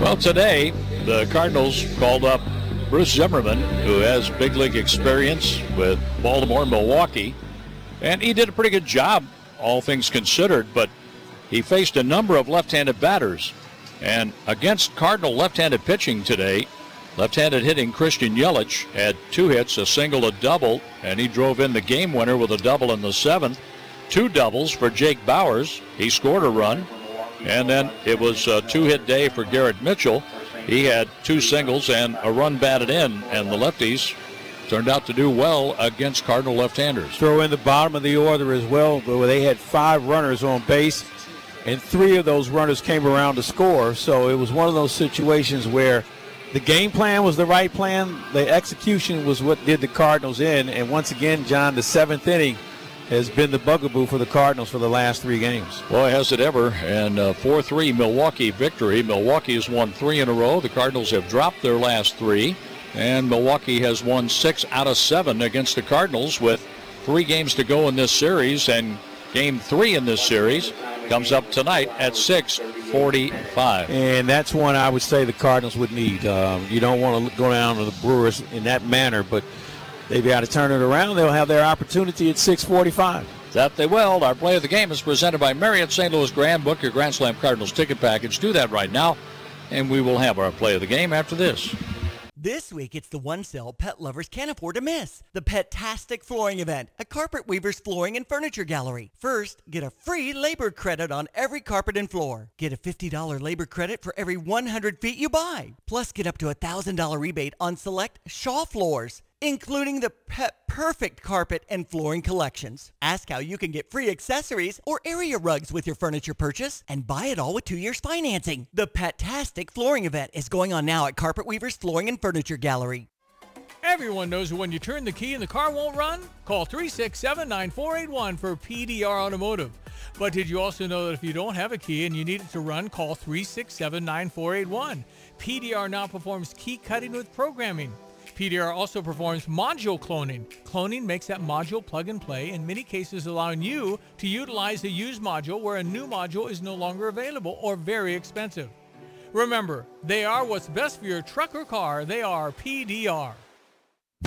Well, today, the Cardinals called up Bruce Zimmerman, who has big league experience with Baltimore and Milwaukee, and he did a pretty good job, all things considered, but he faced a number of left-handed batters. And against Cardinal left-handed pitching today, left-handed hitting Christian Yelich had 2 hits, a single, a double, and he drove in the game winner with a double in the 7th. 2 doubles for Jake Bauers. He scored a run. And then it was a 2-hit day for Garrett Mitchell. He had 2 singles and a run batted in, and the lefties turned out to do well against Cardinal left-handers. Throw in the bottom of the order as well, where they had 5 runners on base, and 3 of those runners came around to score. So it was one of those situations where the game plan was the right plan. The execution was what did the Cardinals in. And once again, John, the 7th inning has been the bugaboo for the Cardinals for the last 3 games. Boy, has it ever. And 4-3 Milwaukee victory. Milwaukee has won 3 in a row. The Cardinals have dropped their last 3. And Milwaukee has won 6 out of 7 against the Cardinals with 3 games to go in this series. And game 3 in this series comes up tonight at 6:45. And that's one I would say the Cardinals would need. You don't want to go down to the Brewers in that manner, but they've got to turn it around. They'll have their opportunity at 6:45. That they will. Our play of the game is presented by Marriott St. Louis Grand. Book your Grand Slam Cardinals ticket package. Do that right now, and we will have our play of the game after this. This week, it's the one sale pet lovers can't afford to miss. The Pet-tastic Flooring Event at Carpet Weavers Flooring and Furniture Gallery. First, get a free labor credit on every carpet and floor. Get a $50 labor credit for every 100 feet you buy. Plus, get up to a $1,000 rebate on select Shaw floors, including the Pet Perfect carpet and flooring collections. Ask how you can get free accessories or area rugs with your furniture purchase and buy it all with 2 years financing. The Pet-tastic Flooring Event is going on now at Carpet Weavers Flooring and Furniture Gallery. Everyone knows when you turn the key and the car won't run? Call 367-9481 for PDR Automotive. But did you also know that if you don't have a key and you need it to run, call 367-9481. PDR now performs key cutting with programming. PDR also performs module cloning. Cloning makes that module plug and play, in many cases allowing you to utilize a used module where a new module is no longer available or very expensive. Remember, they are what's best for your truck or car. They are PDR.